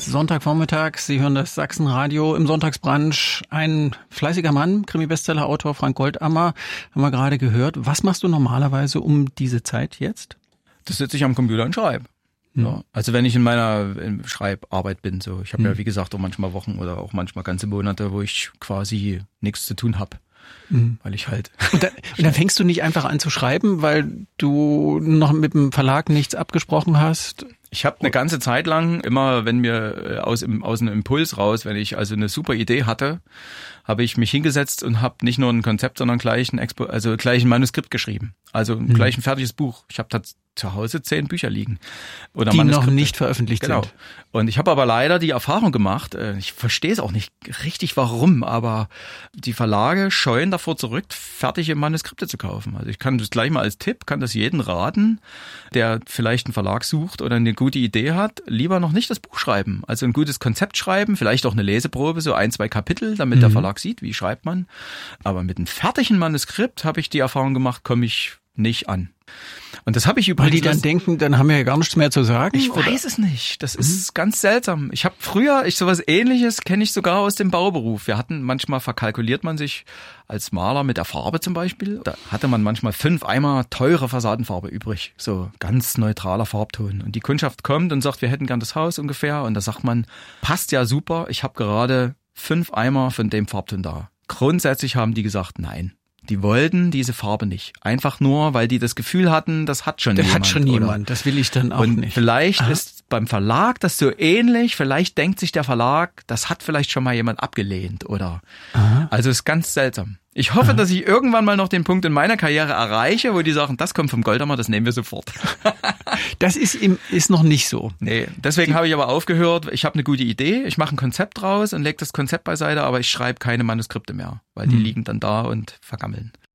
Sonntagvormittag. Sie hören das Sachsenradio im Sonntagsbrunch. Ein fleißiger Mann, Krimi-Bestseller-Autor Frank Goldammer, haben wir gerade gehört. Was machst du normalerweise um diese Zeit jetzt? Das sitze ich am Computer und schreibe. Ja, also wenn ich in meiner Schreibarbeit bin, so. Ich habe ja, wie gesagt, auch manchmal Wochen oder auch manchmal ganze Monate, wo ich quasi nichts zu tun habe. Weil ich halt. Und dann fängst du nicht einfach an zu schreiben, weil du noch mit dem Verlag nichts abgesprochen hast? Ich habe eine ganze Zeit lang immer, wenn mir aus einem Impuls raus, wenn ich also eine super Idee hatte, habe ich mich hingesetzt und habe nicht nur ein Konzept, sondern gleich ein Manuskript geschrieben. Also gleich ein fertiges Buch. Ich habe zu Hause 10 Bücher liegen. Oder die noch nicht veröffentlicht sind. Und ich habe aber leider die Erfahrung gemacht, ich verstehe es auch nicht richtig warum, aber die Verlage scheuen davor zurück, fertige Manuskripte zu kaufen. Also ich kann das gleich mal als Tipp, kann das jeden raten, der vielleicht einen Verlag sucht oder eine gute Idee hat, lieber noch nicht das Buch schreiben. Also ein gutes Konzept schreiben, vielleicht auch eine Leseprobe, so 1, 2 Kapitel, damit der Verlag sieht, wie schreibt man. Aber mit einem fertigen Manuskript habe ich die Erfahrung gemacht, komme ich nicht an. Und das habe ich übrigens. Weil die dann denken, dann haben wir ja gar nichts mehr zu sagen? Ich weiß es nicht. Das ist ganz seltsam. Ich habe früher, sowas Ähnliches kenne ich sogar aus dem Bauberuf. Manchmal verkalkuliert man sich als Maler mit der Farbe zum Beispiel. Da hatte man manchmal 5 Eimer teure Fassadenfarbe übrig. So ganz neutraler Farbton. Und die Kundschaft kommt und sagt, wir hätten gern das Haus ungefähr. Und da sagt man, passt ja super, ich habe gerade 5 Eimer von dem Farbton da. Grundsätzlich haben die gesagt, nein. Die wollten diese Farbe nicht. Einfach nur, weil die das Gefühl hatten, das hat schon jemand. Das hat schon jemand, das will ich dann auch nicht. Vielleicht ist beim Verlag das so ähnlich. Vielleicht denkt sich der Verlag, das hat vielleicht schon mal jemand abgelehnt, oder? Also ist ganz seltsam. Ich hoffe, dass ich irgendwann mal noch den Punkt in meiner Karriere erreiche, wo die sagen, das kommt vom Goldammer, das nehmen wir sofort. Das ist noch nicht so. Nee, deswegen habe ich aber aufgehört. Ich habe eine gute Idee, ich mache ein Konzept draus und lege das Konzept beiseite, aber ich schreibe keine Manuskripte mehr, weil die liegen dann da und vergammeln.